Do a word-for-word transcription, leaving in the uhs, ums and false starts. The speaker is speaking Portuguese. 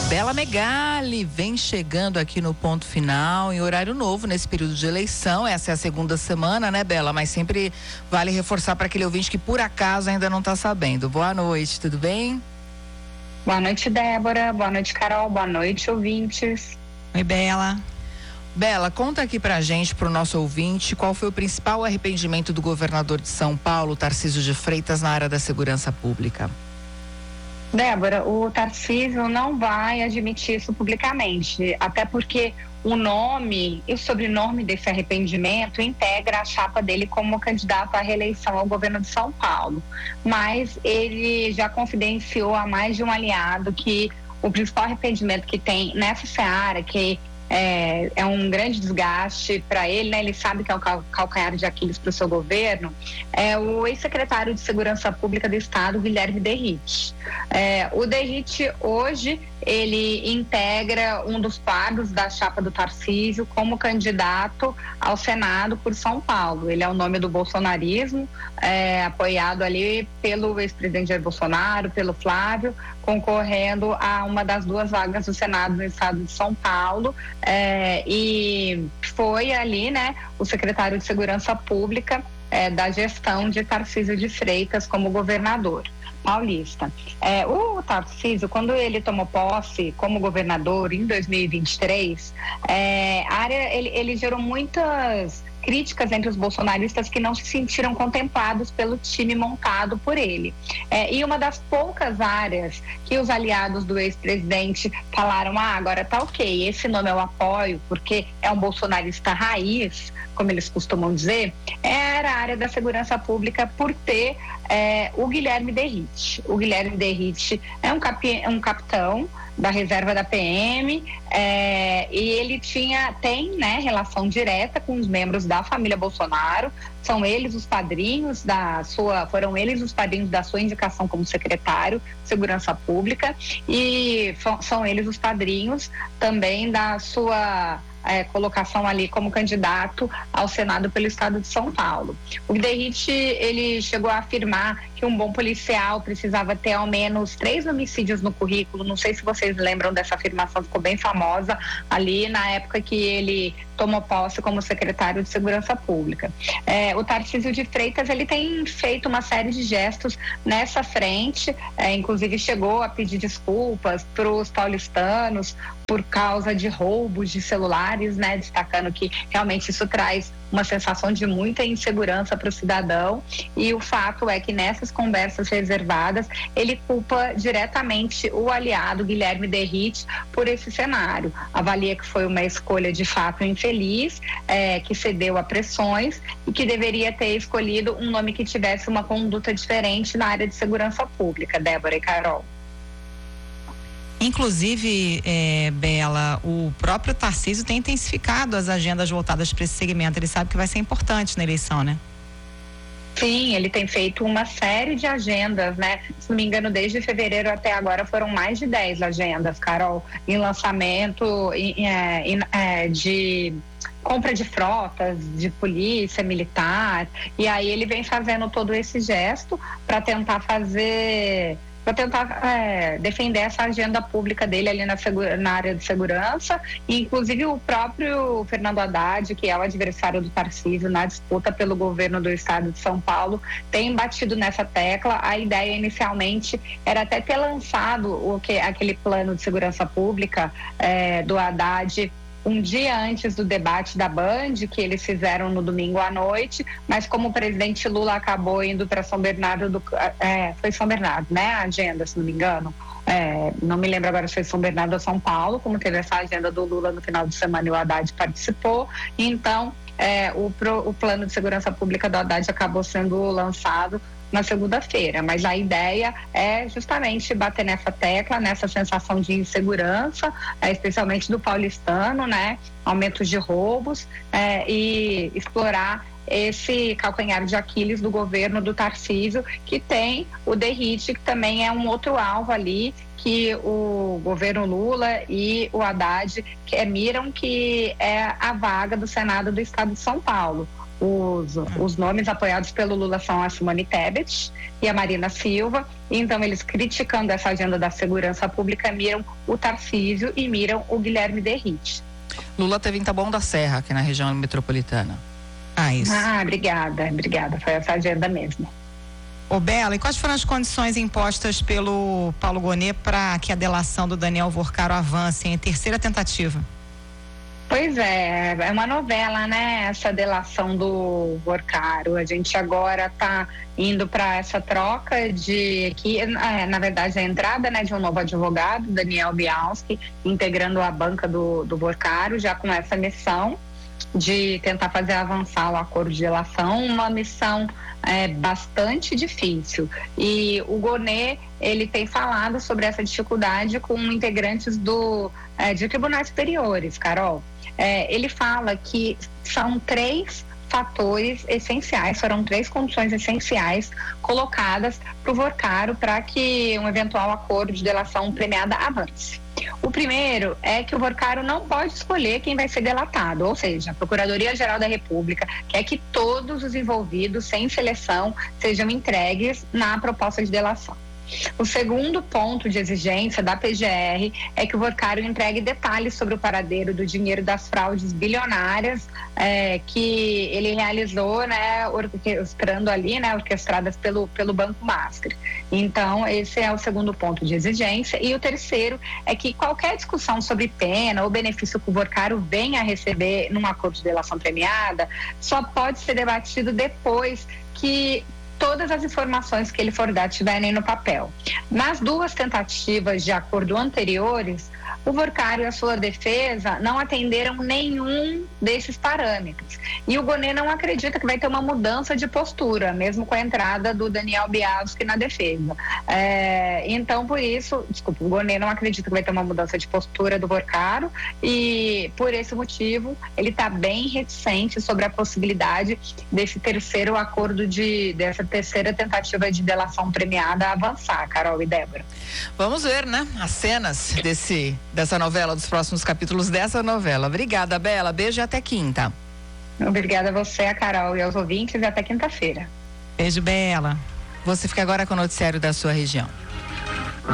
Bela Megali vem chegando aqui no ponto final, em horário novo, nesse período de eleição. Essa é a segunda semana, né, Bela? Mas sempre vale reforçar para aquele ouvinte que por acaso ainda não está sabendo. Boa noite, tudo bem? Boa noite, Débora. Boa noite, Carol. Boa noite, ouvintes. Oi, Bela. Bela, conta aqui pra gente, pro nosso ouvinte, qual foi o principal arrependimento do governador de São Paulo, Tarcísio de Freitas, na área da segurança pública? Débora, o Tarcísio não vai admitir isso publicamente, até porque o nome e o sobrenome desse arrependimento integra a chapa dele como candidato à reeleição ao governo de São Paulo. Mas ele já confidenciou a mais de um aliado que o principal arrependimento que tem nessa seara, que É, é um grande desgaste para ele, né? Ele sabe que é o cal- calcanhar de Aquiles para o seu governo, é o ex-secretário de Segurança Pública do Estado, Guilherme Derrite. É, o Derrite, hoje, ele integra um dos quadros da chapa do Tarcísio como candidato ao Senado por São Paulo. Ele é o nome do bolsonarismo, é, apoiado ali pelo ex-presidente Jair Bolsonaro, pelo Flávio, concorrendo a uma das duas vagas do Senado no estado de São Paulo, é, e foi ali, né, o secretário de Segurança Pública é, da gestão de Tarcísio de Freitas como governador paulista. É, o Tarcísio, quando ele tomou posse como governador em dois mil e vinte e três, é, a área, ele, ele gerou muitas críticas entre os bolsonaristas que não se sentiram contemplados pelo time montado por ele. É, e uma das poucas áreas que os aliados do ex-presidente falaram, ah, agora tá ok, esse nome eu apoio porque é um bolsonarista raiz, como eles costumam dizer, era a área da segurança pública por ter é, o Guilherme Derrite. O Guilherme Derrite é um, capi, um capitão da reserva da P M, é, e ele tinha, tem, né, relação direta com os membros da família Bolsonaro. São eles os padrinhos da sua, foram eles os padrinhos da sua indicação como secretário de Segurança Pública, e são eles os padrinhos também da sua É, colocação ali como candidato ao Senado pelo estado de São Paulo. O Derrite, ele chegou a afirmar que um bom policial precisava ter ao menos três homicídios no currículo. Não sei se vocês lembram dessa afirmação, ficou bem famosa ali na época que ele tomou posse como secretário de Segurança Pública. É, o Tarcísio de Freitas, ele tem feito uma série de gestos nessa frente, é, inclusive chegou a pedir desculpas para os paulistanos por causa de roubos de celulares, né, destacando que realmente isso traz uma sensação de muita insegurança para o cidadão, e o fato é que nessas conversas reservadas ele culpa diretamente o aliado Guilherme Derrite por esse cenário, avalia que foi uma escolha de fato infeliz, é, que cedeu a pressões e que deveria ter escolhido um nome que tivesse uma conduta diferente na área de segurança pública. Débora e Carol. Inclusive, é, Bela, o próprio Tarcísio tem intensificado as agendas voltadas para esse segmento. Ele sabe que vai ser importante na eleição, né? Sim, ele tem feito uma série de agendas, né? Se não me engano, desde fevereiro até agora foram mais de dez agendas, Carol, em lançamento em, é, em, é, de compra de frotas, de polícia militar, e aí ele vem fazendo todo esse gesto para tentar fazer... para tentar é, defender essa agenda pública dele ali na, segura, na área de segurança, e inclusive o próprio Fernando Haddad, que é o adversário do Tarcísio na disputa pelo governo do estado de São Paulo, tem batido nessa tecla. A ideia inicialmente era até ter lançado o que, aquele plano de segurança pública é, do Haddad um dia antes do debate da Band, que eles fizeram no domingo à noite, mas como o presidente Lula acabou indo para São Bernardo do... É, foi São Bernardo, né? A agenda, se não me engano. É, não me lembro agora se foi São Bernardo ou São Paulo, como teve essa agenda do Lula no final de semana e o Haddad participou. Então, é, o, pro, o plano de segurança pública do Haddad acabou sendo lançado na segunda-feira, mas a ideia é justamente bater nessa tecla, nessa sensação de insegurança, é, especialmente do paulistano, né? Aumentos de roubos, é, e explorar esse calcanhar de Aquiles do governo do Tarcísio, que tem o Derrite, que também é um outro alvo ali, que o governo Lula e o Haddad que, miram, que é a vaga do Senado do estado de São Paulo. Os, os nomes apoiados pelo Lula são a Simone Tebet e a Marina Silva. Então, eles, criticando essa agenda da segurança pública, miram o Tarcísio e miram o Guilherme Derrite. Lula teve em Taboão da Serra, aqui na região metropolitana. Ah, isso. Ah, obrigada, obrigada. Foi essa agenda mesmo. Ô Bela, e quais foram as condições impostas pelo Paulo Gonet para que a delação do Daniel Vorcaro avance em terceira tentativa? Pois é, é uma novela, né? Essa delação do Vorcaro. A gente agora está indo para essa troca de que, é, na verdade, a entrada, né, de um novo advogado, Daniel Bialski, integrando a banca do, do Vorcaro, já com essa missão de tentar fazer avançar o acordo de delação, uma missão é, bastante difícil. E o Gonet, ele tem falado sobre essa dificuldade com integrantes do, é, de tribunais superiores, Carol. É, ele fala que são três fatores essenciais, foram três condições essenciais colocadas para o Vorcaro para que um eventual acordo de delação premiada avance. O primeiro é que o Vorcaro não pode escolher quem vai ser delatado, ou seja, a Procuradoria-Geral da República quer que todos os envolvidos, sem seleção, sejam entregues na proposta de delação. O segundo ponto de exigência da P G R é que o Vorcaro entregue detalhes sobre o paradeiro do dinheiro das fraudes bilionárias é, que ele realizou, né, orquestrando ali, né, orquestradas pelo, pelo Banco Master. Então, esse é o segundo ponto de exigência. E o terceiro é que qualquer discussão sobre pena ou benefício que o Vorcaro venha a receber num acordo de delação premiada só pode ser debatido depois que todas as informações que ele for dar estiverem no papel. Nas duas tentativas de acordo anteriores, o Vorcaro e a sua defesa não atenderam nenhum desses parâmetros. E o Gonet não acredita que vai ter uma mudança de postura, mesmo com a entrada do Daniel Bialski na defesa. É, então, por isso, desculpa, o Gonet não acredita que vai ter uma mudança de postura do Vorcaro e, por esse motivo, ele está bem reticente sobre a possibilidade desse terceiro acordo, de, dessa terceira tentativa de delação premiada avançar, Carol e Débora. Vamos ver, né? As cenas desse, dessa novela, dos próximos capítulos dessa novela. Obrigada, Bela. Beijo e até quinta. Obrigada a você, a Carol, e aos ouvintes, e até quinta-feira. Beijo, Bela. Você fica agora com o noticiário da sua região.